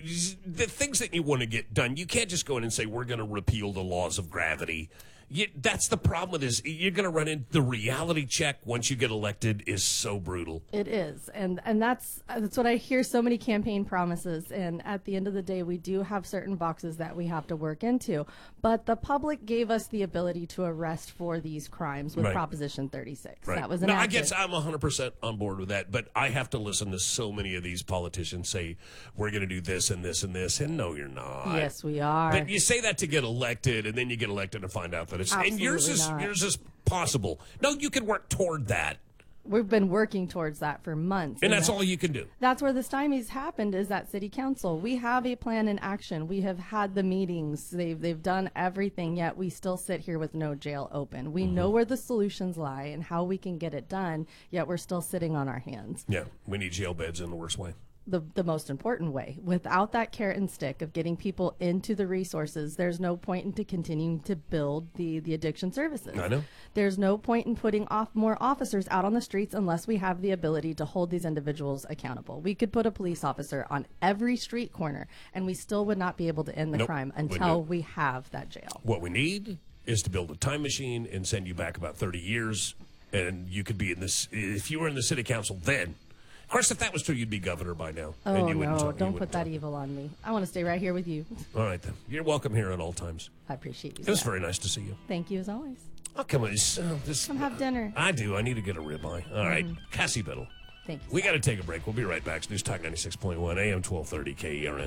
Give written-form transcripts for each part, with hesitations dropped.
the things that you want to get done, you can't just go in and say, we're going to repeal the laws of gravity. That's the problem with this. You're going to run into the reality check once you get elected is so brutal. It is. And that's what I hear so many campaign promises. And at the end of the day, we do have certain boxes that we have to work into. But the public gave us the ability to arrest for these crimes with Proposition 36. Right. That was enacted. enacted. I guess I'm 100% on board with that. But I have to listen to so many of these politicians say, we're going to do this and this and this. And no, you're not. Yes, we are. But you say that to get elected, and then you get elected and find out that Absolutely and yours is possible. No, you can work toward that. We've been working towards that for months. And that's all you can do. That's where the stymies happened, is at City Council. We have a plan in action. We have had the meetings. They've done everything, yet we still sit here with no jail open. We know where the solutions lie and how we can get it done, yet we're still sitting on our hands. Yeah, we need jail beds in the worst way. The most important way. Without that carrot and stick of getting people into the resources, there's no point into continuing to build the addiction services. I know. There's no point in putting more officers out on the streets unless we have the ability to hold these individuals accountable. We could put a police officer on every street corner, and we still would not be able to end the crime until we have that jail. What we need is to build a time machine and send you back about 30 years, and you could be in this, if you were in the city council then. Of course, if that was true, you'd be governor by now. Oh, and you no, don't put that evil on me. I want to stay right here with you. All right, then. You're welcome here at all times. I appreciate you. It was very nice to see you. Thank you, as always. Oh, come on. Come have dinner. I do. I need to get a ribeye. All right. Cassie Biddle. Thank you. We got to take a break. We'll be right back. News Talk 96.1, AM 1230, KERN.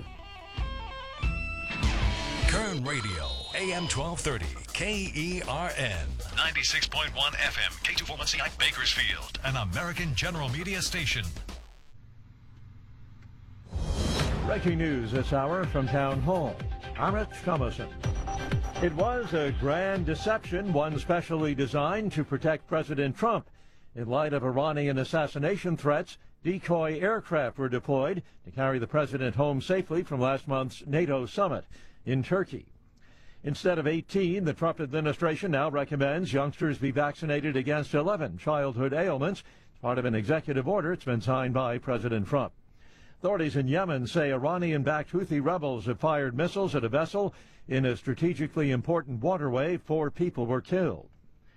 Kern Radio, AM 1230, KERN. 96.1 FM, K241CI Bakersfield, an American General Media station. Breaking news this hour from Town Hall. I'm Rich Thomason. It was a grand deception, one specially designed to protect President Trump. In light of Iranian assassination threats, decoy aircraft were deployed to carry the president home safely from last month's NATO summit in Turkey. Instead of 18, the Trump administration now recommends youngsters be vaccinated against 11 childhood ailments. It's part of an executive order. It's been signed by President Trump. Authorities in Yemen say Iranian-backed Houthi rebels have fired missiles at a vessel in a strategically important waterway. 4 people were killed.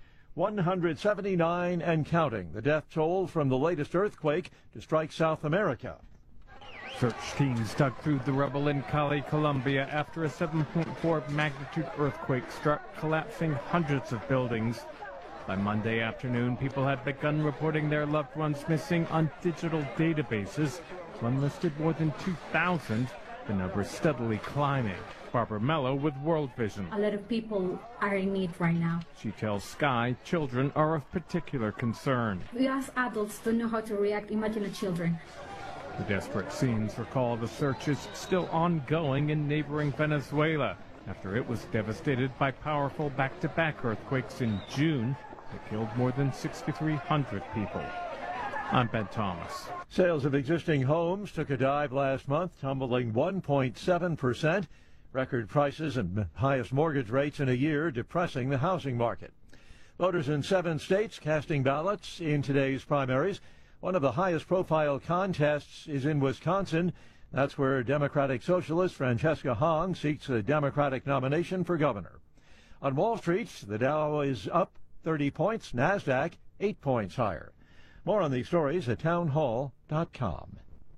179 and counting, the death toll from the latest earthquake to strike South America. Search teams dug through the rubble in Cali, Colombia after a 7.4 magnitude earthquake struck, collapsing hundreds of buildings. By Monday afternoon, people had begun reporting their loved ones missing on digital databases. One listed more than 2,000, the number steadily climbing. Barbara Mello with World Vision. A lot of people are in need right now. She tells Sky children are of particular concern. We as adults don't know how to react. Imagine the children. The desperate scenes recall the search is still ongoing in neighboring Venezuela after it was devastated by powerful back-to-back earthquakes in June that killed more than 6,300 people. I'm Ben Thomas. Sales of existing homes took a dive last month, tumbling 1.7%. Record prices and highest mortgage rates in a year depressing the housing market. Voters in 7 states casting ballots in today's primaries. One of the highest profile contests is in Wisconsin. That's where Democratic Socialist Francesca Hong seeks a Democratic nomination for governor. On Wall Street, the Dow is up 30 points, NASDAQ 8 points higher. More on these stories at townhall.com.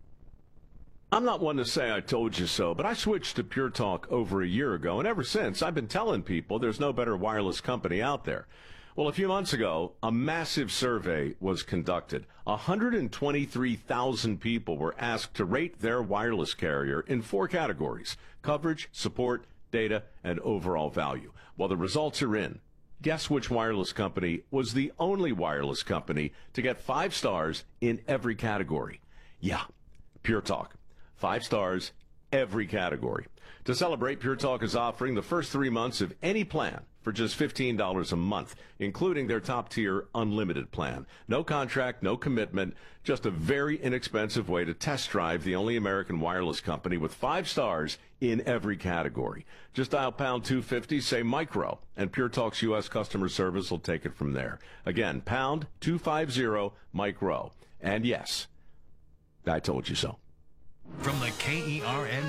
I'm not one to say I told you so, but I switched to Pure Talk over a year ago, and ever since I've been telling people there's no better wireless company out there. Well, a few months ago, a massive survey was conducted. 123,000 people were asked to rate their wireless carrier in 4 categories: coverage, support, data, and overall value. Well, the results are in. Guess which wireless company was the only wireless company to get 5 stars in every category? Yeah, Pure Talk. 5 stars, every category. To celebrate, Pure Talk is offering the first 3 months of any plan for just $15 a month, including their top-tier unlimited plan. No contract, no commitment, just a very inexpensive way to test drive the only American wireless company with 5 stars in every category. Just dial pound 250, say micro, and Pure Talk's U.S. customer service will take it from there. Again, pound 250, micro. And yes, I told you so. From the KERN